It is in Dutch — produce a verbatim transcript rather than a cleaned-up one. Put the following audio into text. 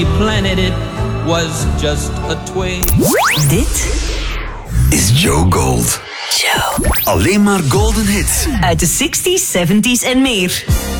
Planet, it was just a twig. Dit is Joe Gold. Joe. Alleen maar golden hits. Uit de zestig's, zeventig's en meer.